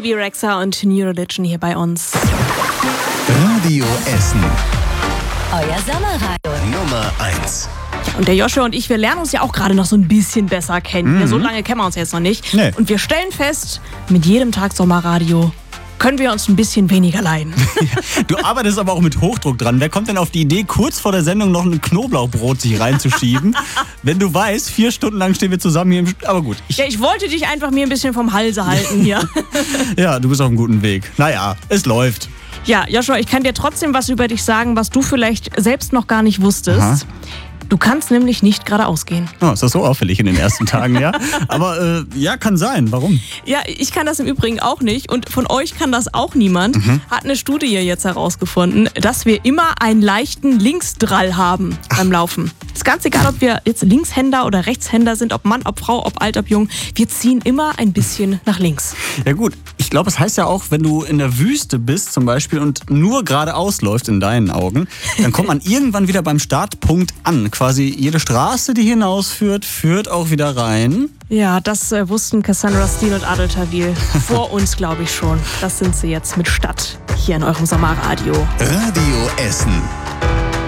Bibi Rexha und New Religion hier bei uns. Radio Essen. Euer Sommerradio. Nummer 1. Und der Joshua und ich, wir lernen uns ja auch gerade noch so ein bisschen besser kennen. Ja, so lange kennen wir uns jetzt noch nicht. Nee. Und wir stellen fest, mit jedem Tag Sommerradio können wir uns ein bisschen weniger leiden. Du arbeitest aber auch mit Hochdruck dran. Wer kommt denn auf die Idee, kurz vor der Sendung noch ein Knoblauchbrot sich reinzuschieben? Wenn du weißt, 4 Stunden lang stehen wir zusammen hier im Aber gut. Ich wollte dich einfach mir ein bisschen vom Halse halten hier. Ja, du bist auf einem guten Weg. Naja, es läuft. Ja, Joshua, ich kann dir trotzdem was über dich sagen, was du vielleicht selbst noch gar nicht wusstest. Aha. Du kannst nämlich nicht geradeaus gehen. Oh, ist das so auffällig in den ersten Tagen, ja? Aber ja, kann sein. Warum? Ja, ich kann das im Übrigen auch nicht und von euch kann das auch niemand. Hat eine Studie jetzt herausgefunden, dass wir immer einen leichten Linksdrall haben beim Laufen. Ist ganz egal, ob wir jetzt Linkshänder oder Rechtshänder sind, ob Mann, ob Frau, ob alt, ob jung. Wir ziehen immer ein bisschen nach links. Ja gut, ich glaube, es heißt ja auch, wenn du in der Wüste bist zum Beispiel und nur geradeaus läuft in deinen Augen, dann kommt man irgendwann wieder beim Startpunkt an. Quasi jede Straße, die hinausführt, führt auch wieder rein. Ja, das wussten Cassandra Steen und Adel Tawil vor uns, glaube ich schon. Das sind sie jetzt mit Stadt hier in eurem Sommerradio. Radio Essen.